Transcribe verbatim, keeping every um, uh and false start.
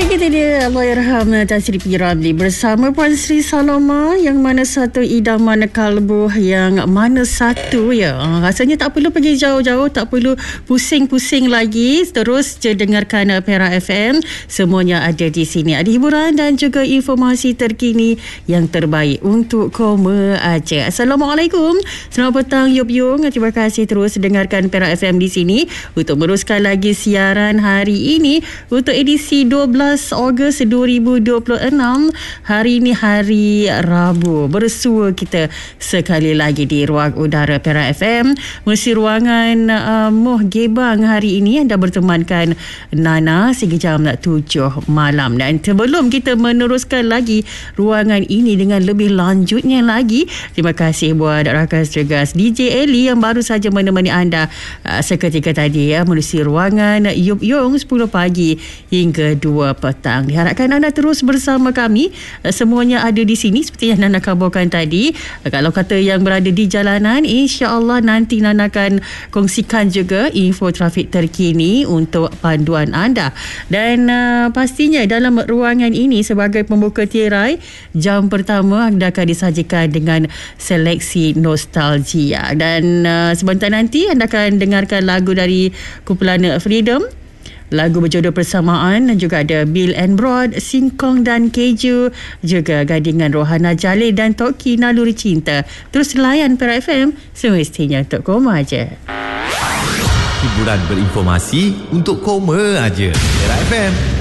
Kita dia Allahyarham Tan Sri P. Ramlee bersama Puan Sri Saloma, yang mana satu idaman kalbu, yang mana satu ya. Rasanya tak perlu pergi jauh-jauh, tak perlu pusing-pusing lagi. Terus je dengarkan Perak F M. Semuanya ada di sini. Ada hiburan dan juga informasi terkini yang terbaik untuk Koma aja. Assalamualaikum. Selamat petang Yop Yung. Terima kasih terus dengarkan Perak F M di sini untuk meneruskan lagi siaran hari ini untuk edisi dua belas Ogos dua ribu dua puluh enam. Hari ini hari Rabu. Bersua kita sekali lagi di ruang udara Perak F M. Mesti ruangan uh, Moh Gebang hari ini anda bertemankan Nana sehingga jam tujuh malam. Dan sebelum kita meneruskan lagi ruangan ini dengan lebih lanjutnya lagi, terima kasih buat rakan cergas D J Eli yang baru saja menemani anda uh, seketika tadi ya, menusi ruangan Yop Yung sepuluh pagi hingga dua petang. Diharapkan anda terus bersama kami. Semuanya ada di sini seperti yang Nana kabarkan tadi. Kalau kata yang berada di jalanan, insya-Allah nanti Nana akan kongsikan juga info trafik terkini untuk panduan anda. Dan uh, pastinya dalam ruangan ini sebagai pembuka tirai, jam pertama anda akan disajikan dengan seleksi nostalgia. Dan uh, sebentar nanti anda akan dengarkan lagu dari kumpulan Freedom, lagu berjodoh persamaan, dan juga ada Bill and Broad, Singkong dan Keju, juga gandingan Rohana Jalil dan Toki Naluri Cinta. Terus layan Perak F M, semestinya untuk Koma aja. Hiburan berinformasi untuk Koma aja. Perak F M.